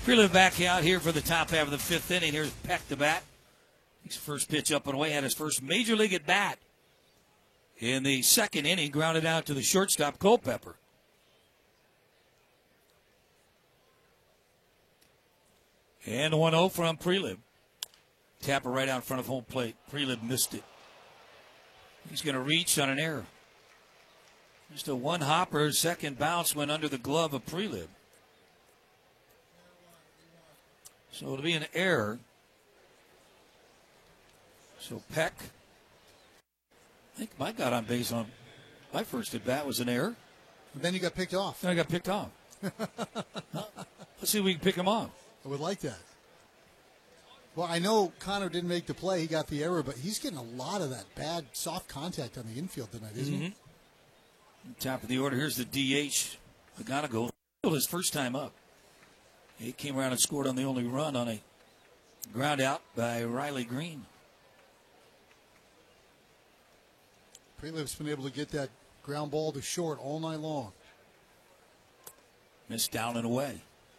Prelim back out here for the top half of the fifth inning. Here's Peck to bat. His first pitch up and away, had his first major league at bat. In the second inning, grounded out to the shortstop, Culpepper. And 1-0 from Prelim. Tapper right out in front of home plate. Prelim missed it. He's going to reach on an error. Just a one hopper. Second bounce went under the glove of Prelim. So it'll be an error. So Peck, I think Mike got on base on my first at bat was an error. And then you got picked off. Then I got picked off. Let's see if we can pick him off. I would like that. Well, I know Connor didn't make the play. He got the error, but he's getting a lot of that bad soft contact on the infield tonight, isn't he? Top of the order, here's the DH. McGonigal, his first time up. He came around and scored on the only run on a ground out by Riley Green. Prelim's been able to get that ground ball to short all night long. Missed down and away.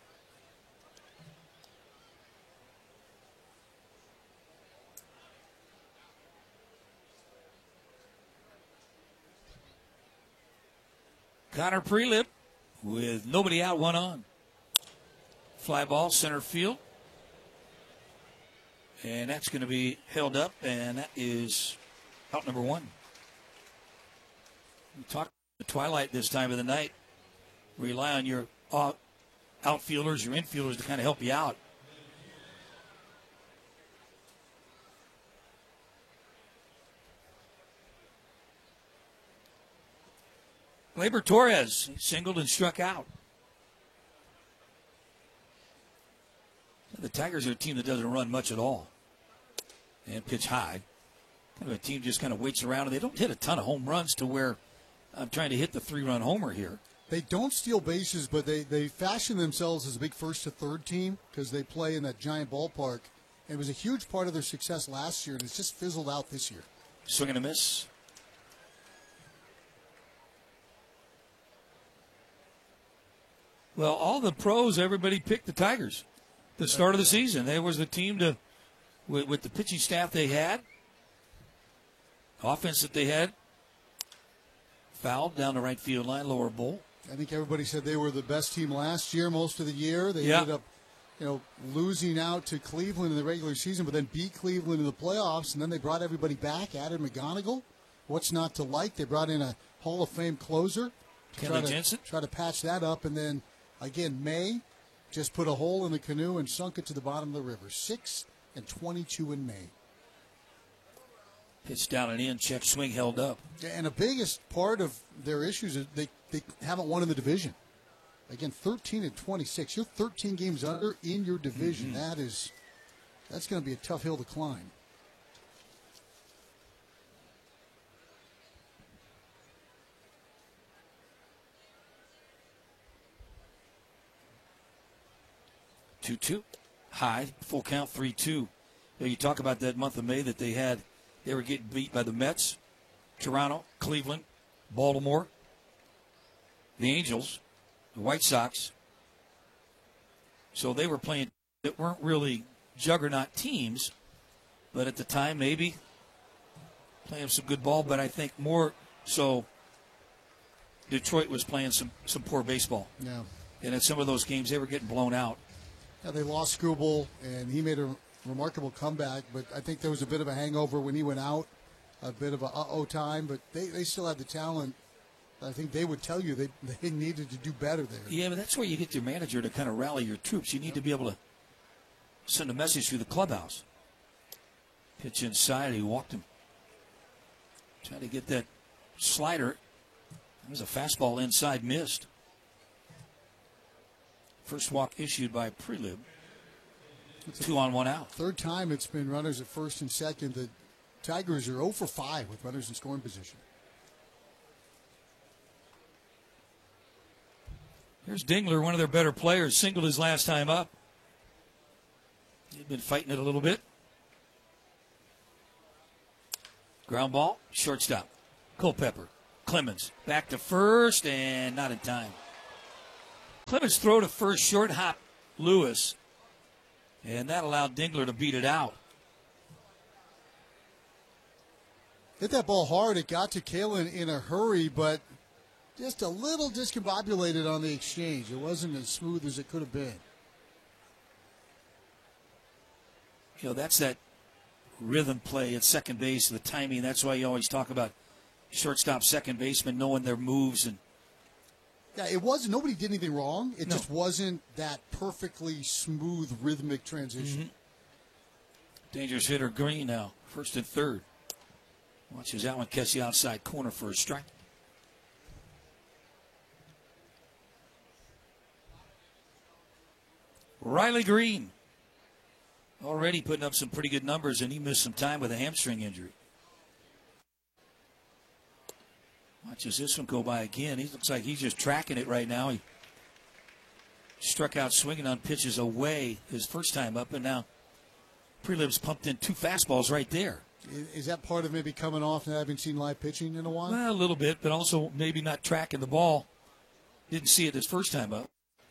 Connor Prelim with nobody out, one on. Fly ball, center field. And that's going to be held up, and that is out number one. We talked the twilight this time of the night. Rely on your outfielders, your infielders to kind of help you out. Gleyber Torres singled and struck out. The Tigers are a team that doesn't run much at all and pitch high. Kind of a team just kind of waits around, and they don't hit a ton of home runs to where I'm trying to hit the three-run homer here. They don't steal bases, but they fashion themselves as a big first to third team because they play in that giant ballpark. And it was a huge part of their success last year, and it's just fizzled out this year. Swing and a miss. Well, all the pros, everybody picked the Tigers. The start of the season, they was the team to, with the pitching staff they had, offense that they had, fouled down the right field line, lower bowl. I think everybody said they were the best team last year, most of the year. They ended up, losing out to Cleveland in the regular season, but then beat Cleveland in the playoffs, and then they brought everybody back, added McGonigal. What's not to like? They brought in a Hall of Fame closer. Kenley Jensen. Try to patch that up, and then, again, May just put a hole in the canoe and sunk it to the bottom of the river. 6-22 in May. Pitch down and in, check swing held up. And the biggest part of their issues is they haven't won in the division. Again, 13-26. You're 13 games under in your division. That's going to be a tough hill to climb. Two, high, full count, 3-2. You talk about that month of May that they were getting beat by the Mets, Toronto, Cleveland, Baltimore, the Angels, the White Sox. So they were playing that weren't really juggernaut teams, but at the time maybe playing some good ball. But I think more so Detroit was playing some poor baseball. Yeah. And in some of those games they were getting blown out. Yeah, they lost Skubal, and he made a remarkable comeback, but I think there was a bit of a hangover when he went out, a bit of a uh-oh time, but they still had the talent. I think they would tell you they needed to do better there. Yeah, but that's where you get your manager to kind of rally your troops. You need to be able to send a message through the clubhouse. Pitch inside, he walked him. Trying to get that slider. There's a fastball inside, missed. First walk issued by Prelim. 2 on, 1 out. Third time it's been runners at first and second. The Tigers are 0 for 5 with runners in scoring position. Here's Dingler, one of their better players, singled his last time up. He'd been fighting it a little bit. Ground ball, shortstop. Culpepper, Clemens, back to first, and not in time. Clemens throw to first, short hop, Lewis. And that allowed Dingler to beat it out. Hit that ball hard. It got to Kalen in a hurry, but just a little discombobulated on the exchange. It wasn't as smooth as it could have been. You know, that's that rhythm play at second base, the timing. That's why you always talk about shortstop, second baseman knowing their moves. And yeah, it wasn't. Nobody did anything wrong. It just wasn't that perfectly smooth, rhythmic transition. Mm-hmm. Dangerous hitter Green now, first and third. Watches that one catch the outside corner for a strike. Riley Green already putting up some pretty good numbers, and he missed some time with a hamstring injury. Watches this one go by again. He looks like he's just tracking it right now. He struck out swinging on pitches away his first time up, and now Prelib's pumped in 2 fastballs right there. Is that part of maybe coming off and having seen live pitching in a while? Well, a little bit, but also maybe not tracking the ball. Didn't see it his first time up.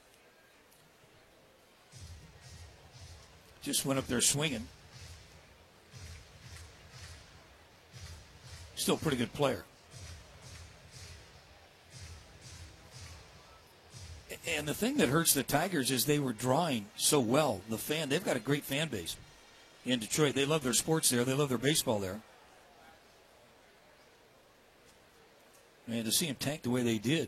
Just went up there swinging. Still a pretty good player. And the thing that hurts the Tigers is they were drawing so well. They've got a great fan base in Detroit. They love their sports there. They love their baseball there. And to see them tank the way they did.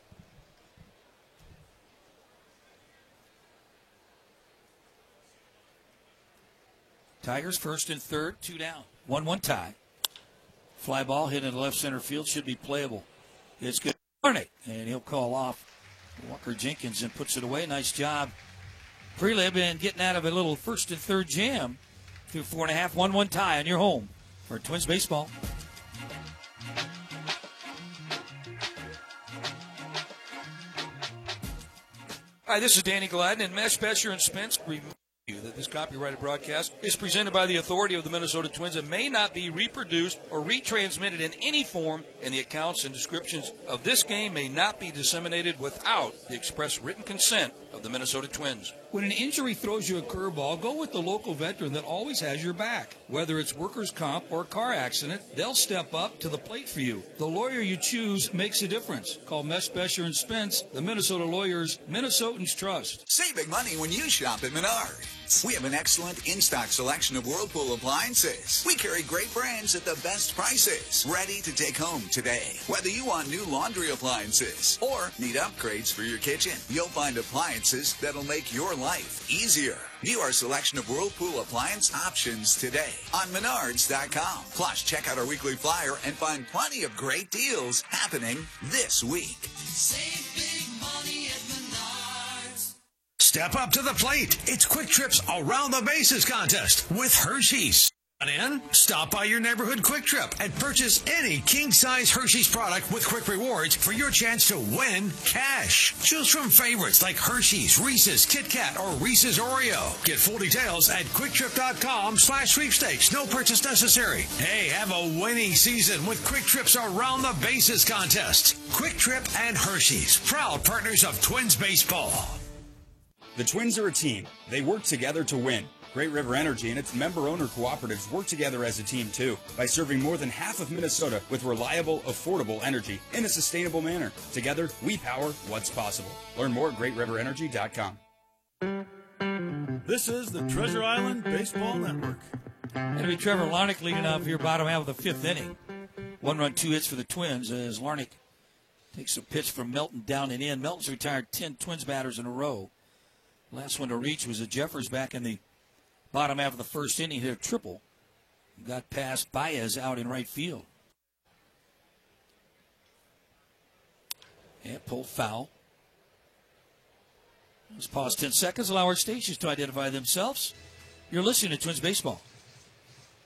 Tigers first and third, 2 down. 1-1 tie. Fly ball hit into left center field, should be playable. It's good. And he'll call off Walker Jenkins and puts it away. Nice job. Prelib and getting out of a little first and third jam through 4.5. 1-1 tie on your home for Twins baseball. Hi, this is Danny Gladden, and Mesh, Besher, and Spence remind you that this copyrighted broadcast is presented by the authority of the Minnesota Twins and may not be reproduced or retransmitted in any form, and the accounts and descriptions of this game may not be disseminated without the express written consent of the Minnesota Twins. When an injury throws you a curveball, go with the local veteran that always has your back. Whether it's workers' comp or car accident, they'll step up to the plate for you. The lawyer you choose makes a difference. Call Mesh, Besher, and Spence, the Minnesota lawyers Minnesotans trust. Save big money when you shop at Menards. We have an excellent in-stock selection of Whirlpool appliances. We carry great brands at the best prices, ready to take home today. Whether you want new laundry appliances or need upgrades for your kitchen, you'll find appliances that'll make your life easier. View our selection of Whirlpool appliance options today on Menards.com. Plus, check out our weekly flyer and find plenty of great deals happening this week. Save big money at Menards. Step up to the plate. It's Quick Trip's Around the Bases contest with Hershey's. And stop by your neighborhood Quick Trip and purchase any king-size Hershey's product with Quick Rewards for your chance to win cash. Choose from favorites like Hershey's, Reese's, Kit Kat, or Reese's Oreo. Get full details at QuickTrip.com/sweepstakes. No purchase necessary. Hey, have a winning season with Quick Trip's Around the Bases contest. Quick Trip and Hershey's, proud partners of Twins baseball. The Twins are a team. They work together to win. Great River Energy and its member-owner cooperatives work together as a team, too, by serving more than half of Minnesota with reliable, affordable energy in a sustainable manner. Together, we power what's possible. Learn more at GreatRiverEnergy.com. This is the Treasure Island Baseball Network. It'll be Trevor Larnach leading off here, bottom half of the 5th inning. 1 run, 2 hits for the Twins as Larnach takes a pitch from Melton down and in. Melton's retired 10 Twins batters in a row. Last one to reach was a Jeffers back in the bottom half of the 1st inning. Hit a triple. Got past Baez out in right field. And pulled foul. Let's pause 10 seconds. Allow our stations to identify themselves. You're listening to Twins Baseball.